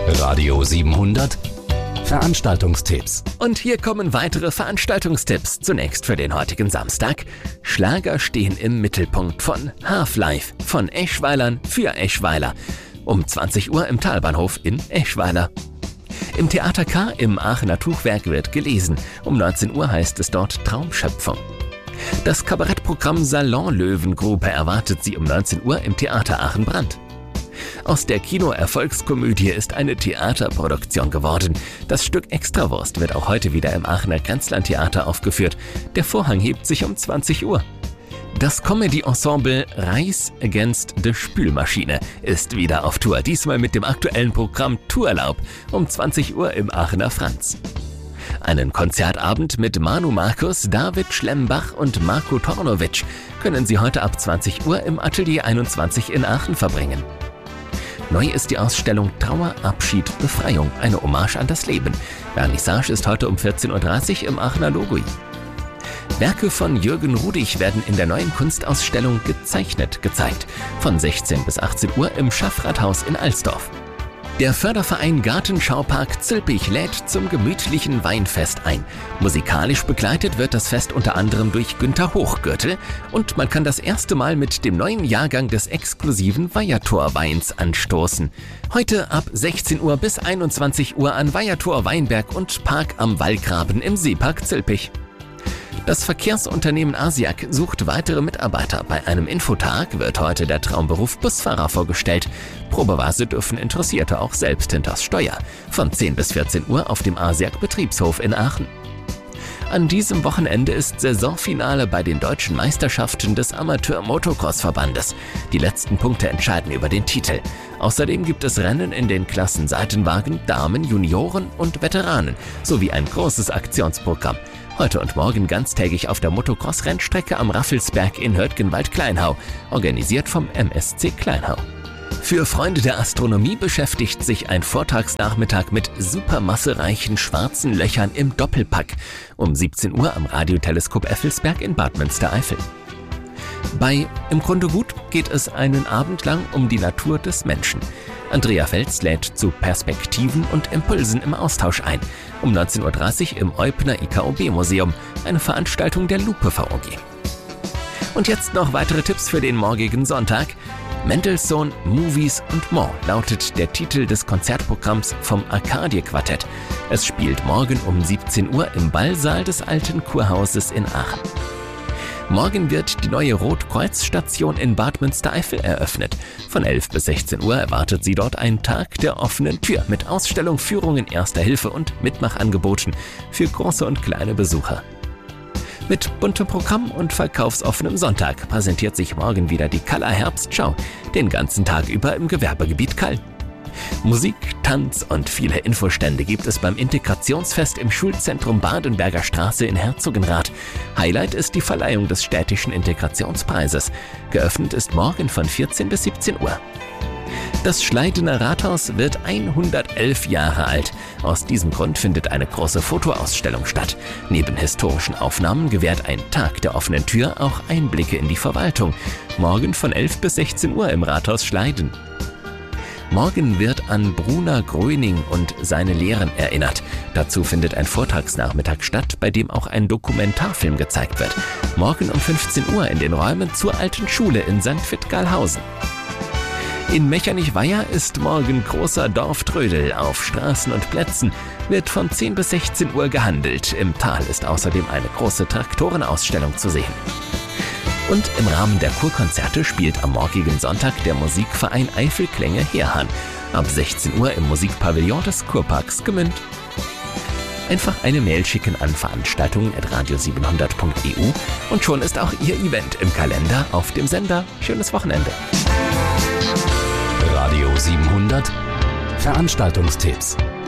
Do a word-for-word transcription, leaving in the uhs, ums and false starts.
Radio siebenhundert Veranstaltungstipps. Und hier kommen weitere Veranstaltungstipps. Zunächst für den heutigen Samstag. Schlager stehen im Mittelpunkt von Half-Life von Eschweilern für Eschweiler. Um zwanzig Uhr im Talbahnhof in Eschweiler. Im Theater K im Aachener Tuchwerk wird gelesen. Um neunzehn Uhr heißt es dort Traumschöpfung. Das Kabarettprogramm Salon Löwengruppe erwartet Sie um neunzehn Uhr im Theater Aachen-Brandt. Aus der Kino-Erfolgskomödie ist eine Theaterproduktion geworden. Das Stück Extrawurst wird auch heute wieder im Aachener Grenzlandtheater aufgeführt. Der Vorhang hebt sich um zwanzig Uhr. Das Comedy-Ensemble Reis Against the Spülmaschine ist wieder auf Tour, diesmal mit dem aktuellen Programm Tourlaub um zwanzig Uhr im Aachener Franz. Einen Konzertabend mit Manu Markus, David Schlembach und Marco Tornovic können Sie heute ab zwanzig Uhr im Atelier einundzwanzig in Aachen verbringen. Neu ist die Ausstellung Trauer, Abschied, Befreiung, eine Hommage an das Leben. Vernissage ist heute um vierzehn Uhr dreißig im Aachener Logoi. Werke von Jürgen Rudig werden in der neuen Kunstausstellung Gezeichnet gezeigt, von sechzehn bis achtzehn Uhr im Schaffrathaus in Alsdorf. Der Förderverein Gartenschaupark Zülpich lädt zum gemütlichen Weinfest ein. Musikalisch begleitet wird das Fest unter anderem durch Günter Hochgürtel und man kann das erste Mal mit dem neuen Jahrgang des exklusiven Weihertor-Weins anstoßen. Heute ab sechzehn Uhr bis einundzwanzig Uhr an Weihertor Weinberg und Park am Wallgraben im Seepark Zülpich. Das Verkehrsunternehmen Asiak sucht weitere Mitarbeiter. Bei einem Infotag wird heute der Traumberuf Busfahrer vorgestellt. Probeweise dürfen Interessierte auch selbst hinters Steuer. Von zehn bis vierzehn Uhr auf dem Asiak Betriebshof in Aachen. An diesem Wochenende ist Saisonfinale bei den deutschen Meisterschaften des Amateur-Motocross-Verbandes. Die letzten Punkte entscheiden über den Titel. Außerdem gibt es Rennen in den Klassen Seitenwagen, Damen, Junioren und Veteranen sowie ein großes Aktionsprogramm. Heute und morgen ganztägig auf der Motocross-Rennstrecke am Raffelsberg in Höttgenwald-Kleinhau, organisiert vom M S C Kleinhau. Für Freunde der Astronomie beschäftigt sich ein Vortragsnachmittag mit supermassereichen schwarzen Löchern im Doppelpack um siebzehn Uhr am Radioteleskop Effelsberg in Bad Münstereifel. Bei Im Grunde gut geht es einen Abend lang um die Natur des Menschen. Andrea Fels lädt zu Perspektiven und Impulsen im Austausch ein. Um neunzehn Uhr dreißig im Eupner I K O B-Museum, eine Veranstaltung der Lupe V O G. Und jetzt noch weitere Tipps für den morgigen Sonntag. Mendelssohn, Movies und More lautet der Titel des Konzertprogramms vom Arkadie-Quartett. Es spielt morgen um siebzehn Uhr im Ballsaal des Alten Kurhauses in Aachen. Morgen wird die neue Rotkreuz-Station in Bad Münstereifel eröffnet. Von elf bis sechzehn Uhr erwartet Sie dort ein Tag der offenen Tür mit Ausstellung, Führungen, Erster Hilfe und Mitmachangeboten für große und kleine Besucher. Mit buntem Programm und verkaufsoffenem Sonntag präsentiert sich morgen wieder die Kaller Herbstschau, den ganzen Tag über im Gewerbegebiet Kall. Musik, Tanz und viele Infostände gibt es beim Integrationsfest im Schulzentrum Badenberger Straße in Herzogenrath. Highlight ist die Verleihung des städtischen Integrationspreises. Geöffnet ist morgen von vierzehn bis siebzehn Uhr. Das Schleidener Rathaus wird hundertelf Jahre alt. Aus diesem Grund findet eine große Fotoausstellung statt. Neben historischen Aufnahmen gewährt ein Tag der offenen Tür auch Einblicke in die Verwaltung. Morgen von elf bis sechzehn Uhr im Rathaus Schleiden. Morgen wird an Bruna Gröning und seine Lehren erinnert. Dazu findet ein Vortragsnachmittag statt, bei dem auch ein Dokumentarfilm gezeigt wird. Morgen um fünfzehn Uhr in den Räumen zur Alten Schule in Sankt Wittgalhausen. In Mechernich-Weiher ist morgen großer Dorftrödel. Auf Straßen und Plätzen wird von zehn bis sechzehn Uhr gehandelt. Im Tal ist außerdem eine große Traktorenausstellung zu sehen. Und im Rahmen der Kurkonzerte spielt am morgigen Sonntag der Musikverein Eifelklänge Heerhahn. Ab sechzehn Uhr im Musikpavillon des Kurparks Gmünd. Einfach eine Mail schicken an veranstaltungen at radio siebenhundert punkt e u und schon ist auch Ihr Event im Kalender auf dem Sender. Schönes Wochenende. Radio siebenhundert Veranstaltungstipps.